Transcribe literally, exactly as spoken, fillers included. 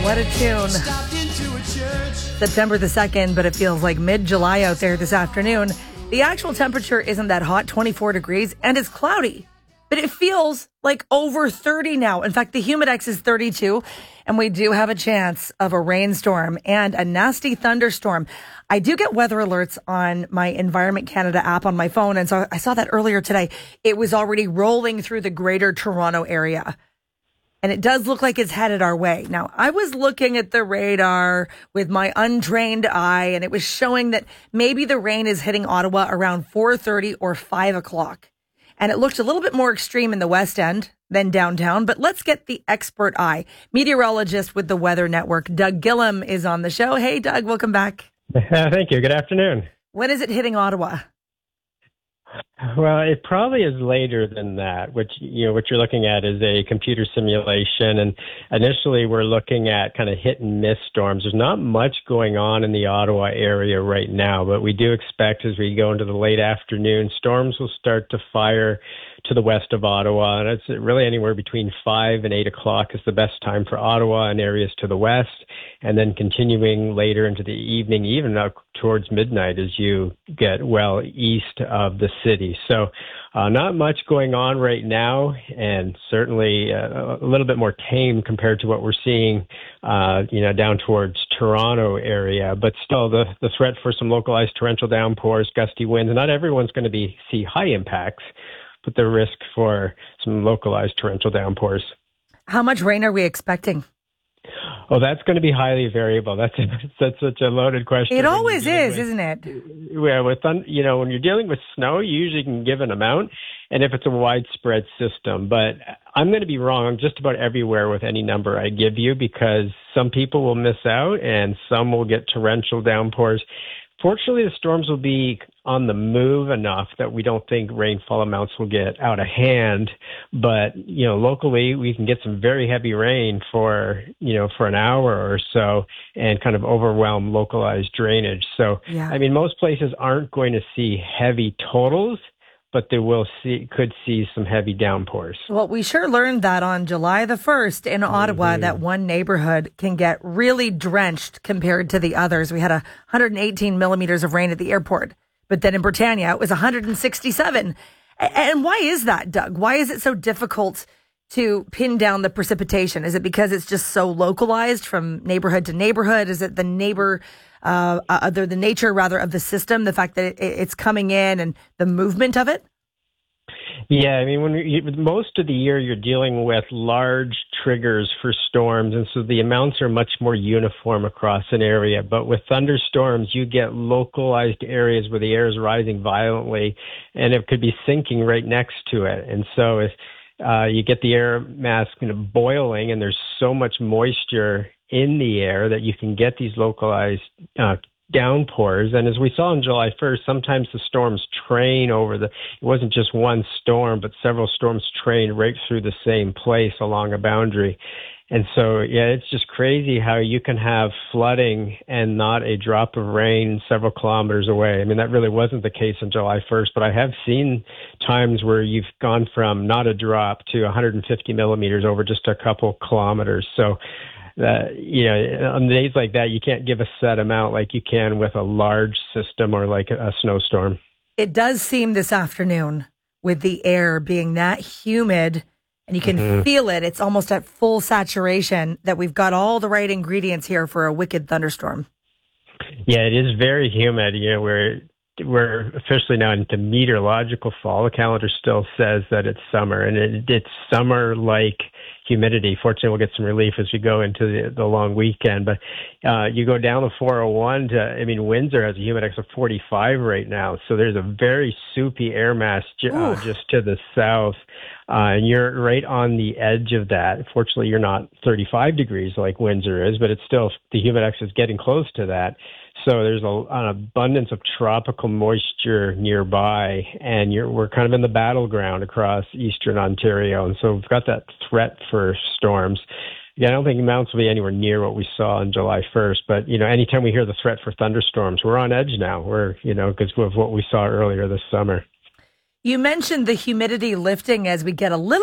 What a tune. September the second, but it feels like mid-July out there this afternoon. The actual temperature isn't that hot, twenty-four degrees, and it's cloudy. But it feels like over thirty now. In fact, the Humidex is thirty-two, and we do have a chance of a rainstorm and a nasty thunderstorm. I do get weather alerts on my Environment Canada app on my phone, and so I saw that earlier today. It was already rolling through the greater Toronto area. And it does look like it's headed our way. Now, I was looking at the radar with my untrained eye, and it was showing that maybe the rain is hitting Ottawa around four thirty or five o'clock. And it looked a little bit more extreme in the West End than downtown. But let's get the expert eye. Meteorologist with the Weather Network, Doug Gillam, is on the show. Hey, Doug, welcome back. Uh, thank you. Good afternoon. When is it hitting Ottawa? Well, it probably is later than that, which, you know, what you're looking at is a computer simulation. And initially we're looking at kind of hit and miss storms. There's not much going on in the Ottawa area right now, but we do expect as we go into the late afternoon, storms will start to fire to the west of Ottawa. And it's really anywhere between five and eight o'clock is the best time for Ottawa and areas to the west. And then continuing later into the evening, even up towards midnight as you get well east of the city. So uh, not much going on right now, and certainly uh, a little bit more tame compared to what we're seeing, uh, you know, down towards Toronto area. But still, the, the threat for some localized torrential downpours, gusty winds. Not everyone's going to be see high impacts, but the risk for some localized torrential downpours. How much rain are we expecting? Oh, that's going to be highly variable. That's that's such a loaded question. It always is, with, isn't it? Yeah, with you know, when you're dealing with snow, you usually can give an amount, and if it's a widespread system. But I'm going to be wrong just about everywhere with any number I give you, because some people will miss out, and some will get torrential downpours. Fortunately, the storms will be on the move enough that we don't think rainfall amounts will get out of hand. But, you know, locally, we can get some very heavy rain for, you know, for an hour or so and kind of overwhelm localized drainage. So, yeah. I mean, most places aren't going to see heavy totals, but they will see, could see some heavy downpours. Well, we sure learned that on July the first in Ottawa, mm-hmm. that one neighborhood can get really drenched compared to the others. We had one hundred eighteen millimeters of rain at the airport, but then in Britannia, it was one hundred sixty-seven. And why is that, Doug? Why is it so difficult to pin down the precipitation? Is it because it's just so localized from neighborhood to neighborhood? Is it the neighbor, uh, uh, the, the nature rather of the system, the fact that it, it's coming in and the movement of it? Yeah, I mean, when you, most of the year you're dealing with large triggers for storms, and so the amounts are much more uniform across an area. But with thunderstorms, you get localized areas where the air is rising violently, and it could be sinking right next to it. And so if uh, you get the air mass kind of boiling, and there's so much moisture in the air that you can get these localized uh, downpours. And as we saw on July first, sometimes the storms train over the, it wasn't just one storm, but several storms trained right through the same place along a boundary. And so, yeah, it's just crazy how you can have flooding and not a drop of rain several kilometers away. I mean, that really wasn't the case on July first, but I have seen times where you've gone from not a drop to one hundred fifty millimeters over just a couple kilometers. So, Uh, you know, on days like that, you can't give a set amount like you can with a large system or like a, a snowstorm. It does seem this afternoon with the air being that humid and you can mm-hmm. feel it. It's almost at full saturation that we've got all the right ingredients here for a wicked thunderstorm. Yeah, it is very humid. You know, we're we're officially now into meteorological fall. The calendar still says that it's summer, and it, it's summer-like humidity. Fortunately, we'll get some relief as we go into the, the long weekend. But uh, you go down the four oh one to, I mean, Windsor has a humidex of forty-five right now. So there's a very soupy air mass uh, just to the south. Uh, and you're right on the edge of that. Fortunately, you're not thirty-five degrees like Windsor is, but it's still, the humidex is getting close to that. So there's a, an abundance of tropical moisture nearby, and you're, we're kind of in the battleground across eastern Ontario. And so we've got that threat for storms. Yeah, I don't think amounts will be anywhere near what we saw on July first. But, you know, anytime we hear the threat for thunderstorms, we're on edge now. We're, you know, because of what we saw earlier this summer. You mentioned the humidity lifting as we get a little